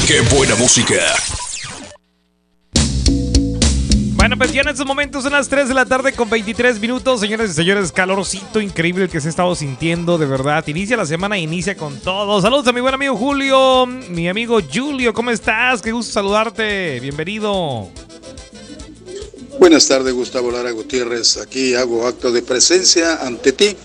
¡Qué buena música! Bueno, pues ya en estos momentos son las 3 de la tarde con 23 minutos. Señores y señores, calorcito increíble el que se ha estado sintiendo, de verdad. Inicia la semana, inicia con todo. Saludos a mi buen amigo Julio, mi amigo Julio, ¿cómo estás? Qué gusto saludarte, bienvenido. Buenas tardes, Gustavo Lara Gutiérrez. Aquí hago acto de presencia ante ti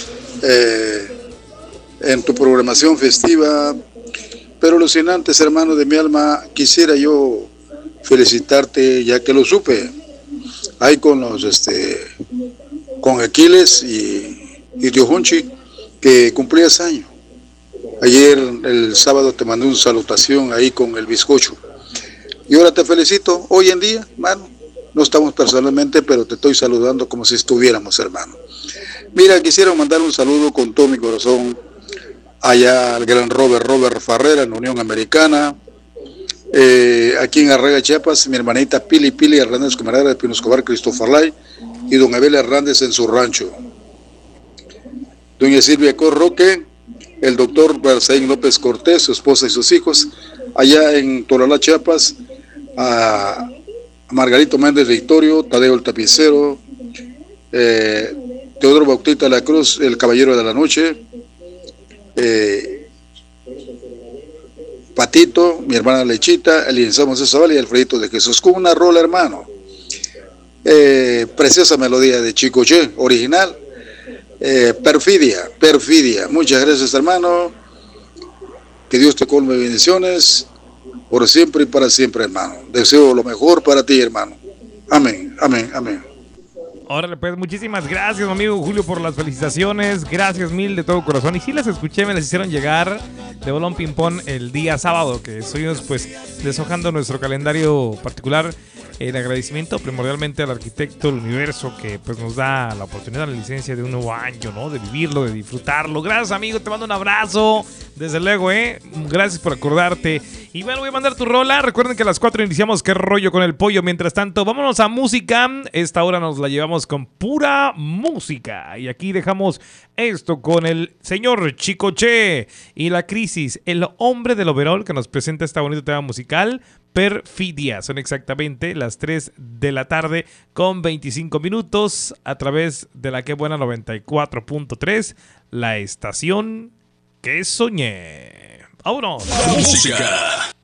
en tu programación festiva. Pero los sin antes, hermano de mi alma, quisiera yo felicitarte, ya que lo supe, ahí con los con Aquiles y Diojonchi, que cumplías año. Ayer, el sábado, te mandé una salutación ahí con el bizcocho. Y ahora te felicito. Hoy en día, hermano, no estamos personalmente, pero te estoy saludando como si estuviéramos, hermano. Mira, quisiera mandar un saludo con todo mi corazón allá al gran Robert Farrera en la Unión Americana. Aquí en Arrega, Chiapas, mi hermanita Pili Hernández Camarada de Pino Escobar, Christopher Lai, y don Abel Hernández en su rancho. Doña Silvia Corroque, el doctor Barzaín López Cortés, su esposa y sus hijos, allá en Tolalá, Chiapas, a Margarito Méndez Victorio, Tadeo el Tapicero, Teodoro Bautista de la Cruz, el Caballero de la Noche, Patito, mi hermana Lechita, el licenciado Moisés Zavala y Alfredito de Jesús, con una rola, hermano. Preciosa melodía de Chico Che, original. Perfidia. Muchas gracias, hermano. Que Dios te colme de bendiciones por siempre y para siempre, hermano. Deseo lo mejor para ti, hermano. Amén. Órale, pues muchísimas gracias, mi amigo Julio, por las felicitaciones. Gracias mil de todo corazón. Y sí las escuché, me las hicieron llegar de bolón ping-pong el día sábado, que estuvimos pues deshojando nuestro calendario particular. En agradecimiento primordialmente al arquitecto del universo, que pues nos da la oportunidad, la licencia de un nuevo año, ¿no? De vivirlo, de disfrutarlo. Gracias, amigo, te mando un abrazo. Desde luego, gracias por acordarte. Y bueno, voy a mandar tu rola. Recuerden que a las 4 iniciamos Qué rollo con el pollo. Mientras tanto, vámonos a música. Esta hora nos la llevamos con pura música. Y aquí dejamos esto con el señor Chico Che y La Crisis, el hombre del overol, que nos presenta esta bonita tema musical, Perfidia. Son exactamente las 3 de la tarde con 25 minutos a través de la Que Buena 94.3, la estación que soñé. ¡Vámonos! Música.